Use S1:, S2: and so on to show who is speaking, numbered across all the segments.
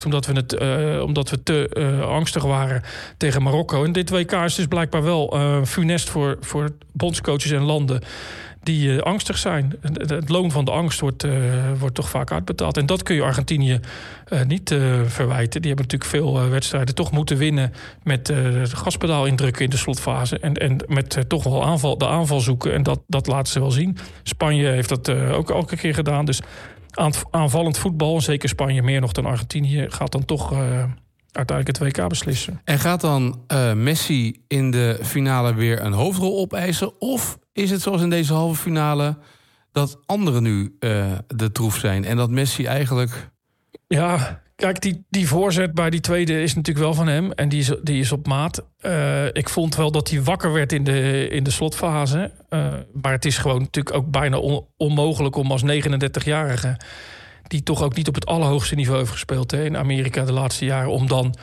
S1: omdat we te angstig waren tegen Marokko. En dit WK is dus blijkbaar wel funest voor bondscoaches en landen die angstig zijn. Het loon van de angst wordt toch vaak uitbetaald. En dat kun je Argentinië niet verwijten. Die hebben natuurlijk veel wedstrijden toch moeten winnen met de gaspedaal indrukken in de slotfase. En met toch wel de aanval zoeken. En dat laten ze wel zien. Spanje heeft dat ook elke keer gedaan. Dus aanvallend voetbal, zeker Spanje meer nog dan Argentinië, gaat dan toch uiteindelijk het WK beslissen.
S2: En gaat dan Messi in de finale weer een hoofdrol opeisen? Of is het zoals in deze halve finale dat anderen nu de troef zijn en dat Messi eigenlijk...
S1: Ja, kijk, die voorzet bij die tweede is natuurlijk wel van hem. En die is op maat. Ik vond wel dat hij wakker werd in de slotfase. Maar het is gewoon natuurlijk ook bijna onmogelijk om als 39-jarige... die toch ook niet op het allerhoogste niveau heeft gespeeld in Amerika de laatste jaren...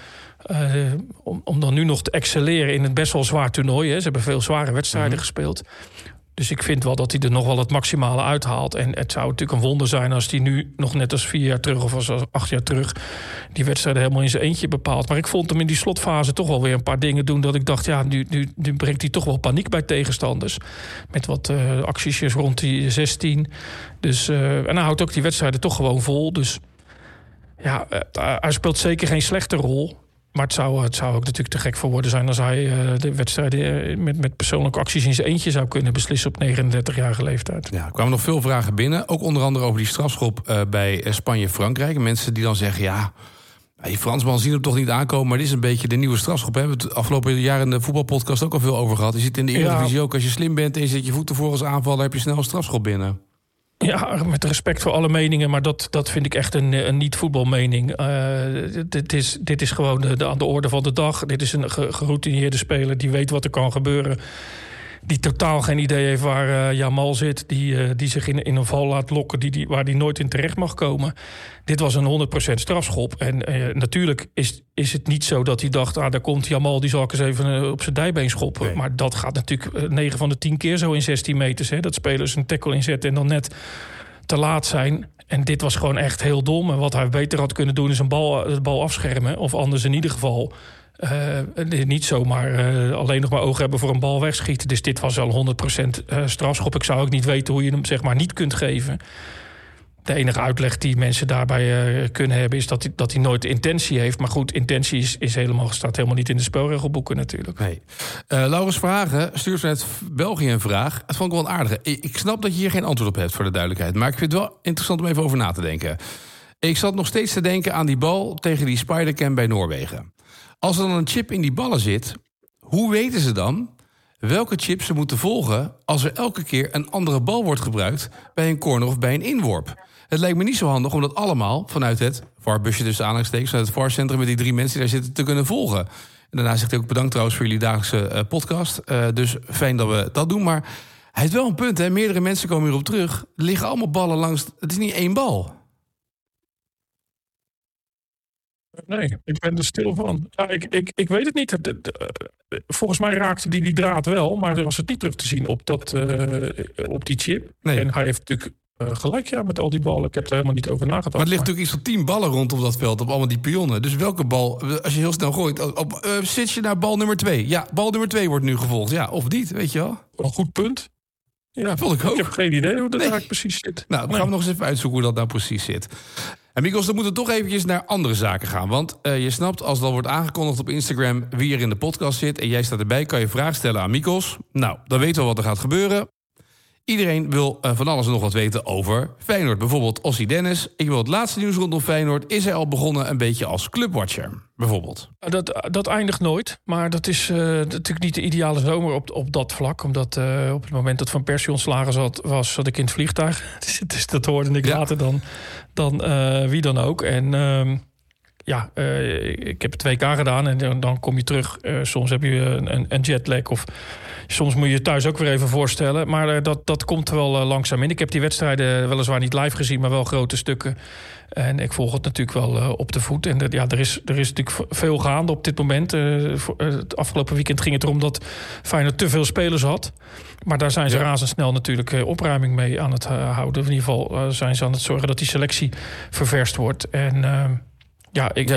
S1: om dan nu nog te excelleren in een best wel zwaar toernooi. Hè. Ze hebben veel zware wedstrijden gespeeld. Dus ik vind wel dat hij er nog wel het maximale uithaalt. En het zou natuurlijk een wonder zijn als hij nu nog net als 4 jaar terug... of als 8 jaar terug die wedstrijden helemaal in zijn eentje bepaalt. Maar ik vond hem in die slotfase toch wel weer een paar dingen doen... dat ik dacht, ja, nu brengt hij toch wel paniek bij tegenstanders. Met wat acties rond die 16. Dus, en hij houdt ook die wedstrijden toch gewoon vol. Dus ja, hij speelt zeker geen slechte rol... Maar het zou ook natuurlijk te gek voor worden zijn... als hij de wedstrijden met persoonlijke acties in zijn eentje zou kunnen beslissen... op 39-jarige leeftijd.
S2: Ja, er kwamen nog veel vragen binnen. Ook onder andere over die strafschop bij Spanje-Frankrijk. Mensen die dan zeggen, ja, die Fransman zien hem toch niet aankomen... maar dit is een beetje de nieuwe strafschop. We hebben het afgelopen jaar in de voetbalpodcast ook al veel over gehad. Je ziet in de Eredivisie ook, als je slim bent... en je zet je voeten voor als aanvaller, heb je snel een strafschop binnen.
S1: Ja, met respect voor alle meningen, maar dat vind ik echt een niet-voetbalmening. Dit is gewoon aan de orde van de dag. Dit is een geroutineerde speler die weet wat er kan gebeuren. Die totaal geen idee heeft waar Yamal zit. Die zich in een val laat lokken waar die nooit in terecht mag komen. Dit was een 100% strafschop. En natuurlijk is het niet zo dat hij dacht... daar komt Yamal, die zal ik eens even op zijn dijbeen schoppen. Nee. Maar dat gaat natuurlijk 9 van de 10 keer zo in 16 meters. Hè, dat spelers een tackle inzetten en dan net te laat zijn. En dit was gewoon echt heel dom. En wat hij beter had kunnen doen is de bal afschermen. Of anders in ieder geval... niet zomaar alleen nog maar ogen hebben voor een bal wegschieten. Dus dit was al 100% strafschop. Ik zou ook niet weten hoe je hem zeg maar niet kunt geven. De enige uitleg die mensen daarbij kunnen hebben... is dat hij nooit intentie heeft. Maar goed, intentie staat helemaal niet in de spelregelboeken natuurlijk.
S2: Nee. Laurens Verhagen stuurt vanuit België een vraag. Het vond ik wel een aardige. Ik snap dat je hier geen antwoord op hebt voor de duidelijkheid. Maar ik vind het wel interessant om even over na te denken. Ik zat nog steeds te denken aan die bal tegen die Spidercam bij Noorwegen. Als er dan een chip in die ballen zit, hoe weten ze dan welke chip ze moeten volgen als er elke keer een andere bal wordt gebruikt bij een corner of bij een inworp? Het lijkt me niet zo handig om dat allemaal vanuit het VAR-busje tussen aanhalingstekens, vanuit het VAR-centrum met die 3 mensen die daar zitten te kunnen volgen. En daarna zegt hij ook bedankt trouwens voor jullie dagelijkse podcast. Dus fijn dat we dat doen. Maar hij heeft wel een punt, hè? Meerdere mensen komen hierop terug. Er liggen allemaal ballen langs. Het is niet 1 bal.
S1: Nee, ik ben er stil van. Ja, ik weet het niet. Volgens mij raakte die draad wel, maar er was het niet terug te zien op die chip. Nee. En hij heeft natuurlijk gelijk met al die ballen. Ik heb er helemaal niet over nagedacht.
S2: Maar er ligt natuurlijk iets van 10 ballen rondom dat veld, op allemaal die pionnen. Dus welke bal, als je heel snel gooit, zit je naar bal nummer 2? Ja, bal nummer 2 wordt nu gevolgd. Ja, of niet, weet je wel?
S1: Een goed punt. Ja,
S2: vond ik ook.
S1: Ik heb geen idee hoe dat eigenlijk precies zit.
S2: Nou, dan gaan we nog eens even uitzoeken hoe dat nou precies zit. En Mikos, dan moeten we toch eventjes naar andere zaken gaan. Want je snapt, als dat wordt aangekondigd op Instagram wie er in de podcast zit en jij staat erbij, kan je vragen stellen aan Mikos. Nou, dan weten we wat er gaat gebeuren. Iedereen wil van alles en nog wat weten over Feyenoord. Bijvoorbeeld Ossie Dennis. Ik wil het laatste nieuws rondom Feyenoord. Is hij al begonnen een beetje als clubwatcher, bijvoorbeeld?
S1: Dat eindigt nooit. Maar dat is natuurlijk niet de ideale zomer op dat vlak. Omdat op het moment dat Van Persie ontslagen was, zat ik in het vliegtuig. Dus dat hoorde ik later dan wie dan ook. En ik heb het 2 keer gedaan en dan kom je terug. Soms heb je een jetlag of soms moet je je thuis ook weer even voorstellen. Maar dat komt er wel langzaam in. Ik heb die wedstrijden weliswaar niet live gezien, maar wel grote stukken. En ik volg het natuurlijk wel op de voet. En er is natuurlijk veel gaande op dit moment. Het afgelopen weekend ging het erom dat Feyenoord te veel spelers had. Maar daar zijn ze razendsnel natuurlijk opruiming mee aan het houden. In ieder geval zijn ze aan het zorgen dat die selectie ververst wordt. En Ja,